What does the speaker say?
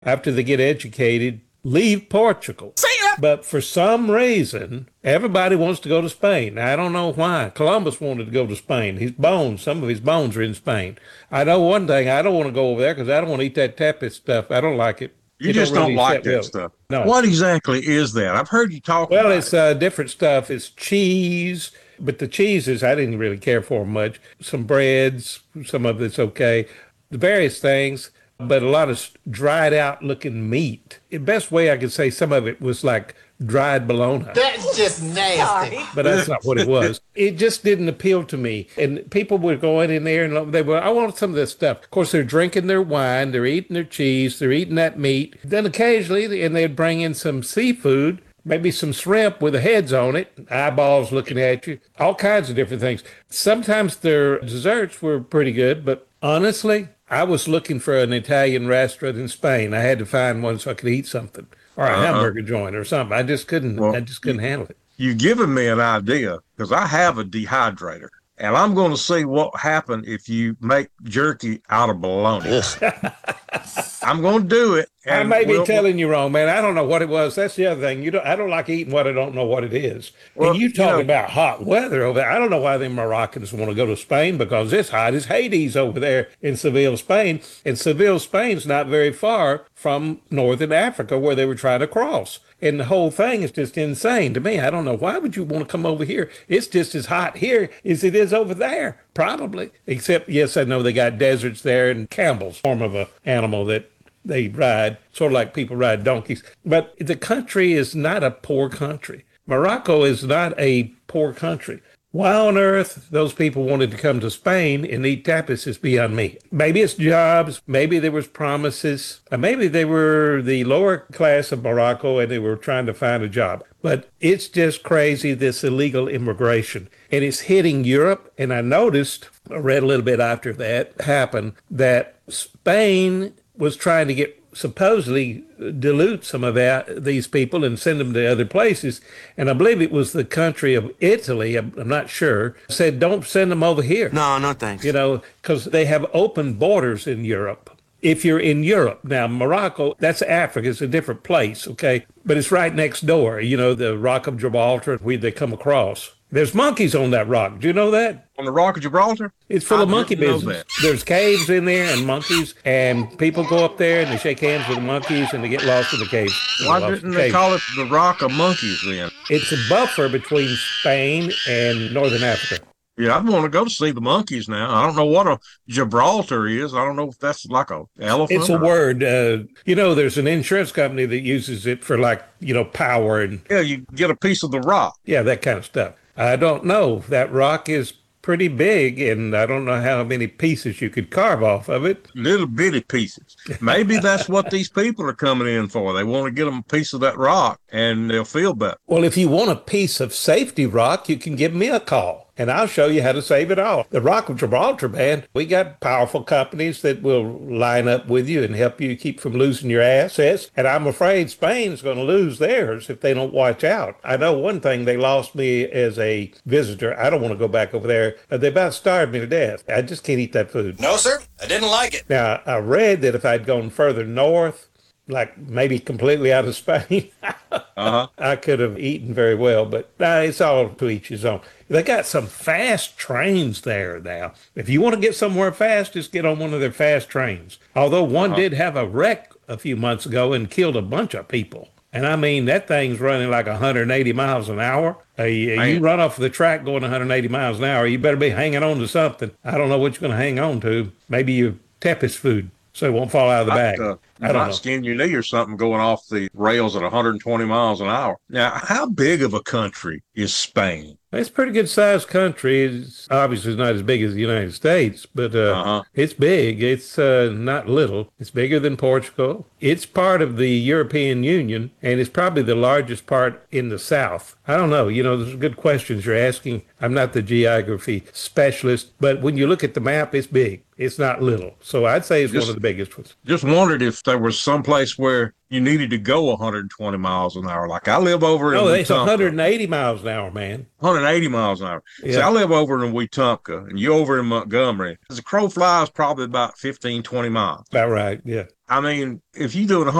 after they get educated, leave Portugal. See ya! But for some reason, everybody wants to go to Spain. I don't know why. Columbus wanted to go to Spain. Some of his bones are in Spain. I know one thing. I don't want to go over there because I don't want to eat that tapas stuff. I don't like it. You It don't just don't really like sit that well. stuff. No. What exactly is that? I've heard you talk Well, about it's it. different stuff. It's cheese, but the cheeses I didn't really care for much. Some breads, some of it's okay. The various things, but a lot of dried out looking meat. The best way I could say some of it was like dried bologna, That's just nasty. but that's not what it was. It just didn't appeal to me. And people were going in there and they were, I want some of this stuff. Of course, they're drinking their wine, they're eating their cheese, they're eating that meat. Then occasionally, and they'd bring in some seafood, maybe some shrimp with the heads on it, eyeballs looking at you, all kinds of different things. Sometimes their desserts were pretty good, but honestly, I was looking for an Italian restaurant in Spain. I had to find one so I could eat something, or a hamburger joint or something. Well, I just couldn't handle it. you've given me an idea because I have a dehydrator. And I'm going to see what happened if you make jerky out of bologna. I'm going to do it. I may be telling you wrong, man. I don't know what it was. That's the other thing. I don't like eating what I don't know what it is. Well, And you talking about hot weather over there. I don't know why the Moroccans want to go to Spain because it's hot as Hades over there in Seville, Spain. And Seville, Spain's not very far from northern Africa where they were trying to cross. And the whole thing is just insane to me. I don't know. Why would you want to come over here? It's just as hot here as it is over there, probably. Except, yes, I know they got deserts there and camels, form of a animal that they ride, sort of like people ride donkeys. But the country is not a poor country. Morocco is not a poor country. Why on earth those people wanted to come to Spain and eat tapas is beyond me. Maybe it's jobs, maybe there was promises, or maybe they were the lower class of Morocco and they were trying to find a job. But it's just crazy, this illegal immigration. And it's hitting Europe. And I noticed, I read a little bit after that happened, that Spain was trying to get supposedly dilute some of these people and send them to other places. And I believe it was the country of Italy, I'm not sure, said, don't send them over here. No, no thanks. Because they have open borders in Europe. If you're in Europe, now Morocco, that's Africa, it's a different place, okay? But it's right next door, the Rock of Gibraltar, where they come across. There's monkeys on that rock. Do you know that? On the Rock of Gibraltar? It's full of I monkey didn't know business. that. There's caves in there and monkeys, and people go up there and they shake hands with the monkeys and they get lost in the caves. Why Lost in didn't the they caves. call it the Rock of Monkeys then? It's a buffer between Spain and Northern Africa. Yeah, I'd want to go to see the monkeys now. I don't know what a Gibraltar is. I don't know if that's like a elephant. It's a word. There's an insurance company that uses it for power and Yeah, you get a piece of the rock. that kind of stuff. I don't know. That rock is pretty big, and I don't know how many pieces you could carve off of it. Little bitty pieces. Maybe that's what these people are coming in for. They want to get them a piece of that rock and they'll feel better. Well, if you want a piece of safety rock, you can give me a call, and I'll show you how to save it all. The Rock of Gibraltar, man, we got powerful companies that will line up with you and help you keep from losing your assets. And I'm afraid Spain's going to lose theirs if they don't watch out. I know one thing, they lost me as a visitor. I don't want to go back over there. They about starved me to death. I just can't eat that food. No, sir. I didn't like it. Now, I read that if I'd gone further north, like maybe completely out of Spain, I could have eaten very well, but it's all to each his own. They got some fast trains there now. If you want to get somewhere fast, just get on one of their fast trains. Although one did have a wreck a few months ago and killed a bunch of people. And I mean, that thing's running like 180 miles an hour. You run off the track going 180 miles an hour, you better be hanging on to something. I don't know what you're going to hang on to. Maybe your tapas food, so it won't fall out of the bag. You I don't might know. skin your knee or something going off the rails at 120 miles an hour. Now, how big of a country is Spain? It's a pretty good sized country. It's obviously not as big as the United States, but it's big. It's not little. It's bigger than Portugal. It's part of the European Union, and it's probably the largest part in the South. I don't know. Those are good questions you're asking. I'm not the geography specialist, but when you look at the map, it's big. It's not little. So I'd say it's one of the biggest ones. Just wondered if there was some place where you needed to go 120 miles an hour. Like I live over in it's Wetumpka. 180 miles an hour, man. 180 miles an hour. Yeah. See, I live over in Wetumpka, and you over in Montgomery. As a crow flies, probably about 15, 20 miles. About right, yeah. I mean, if you're doing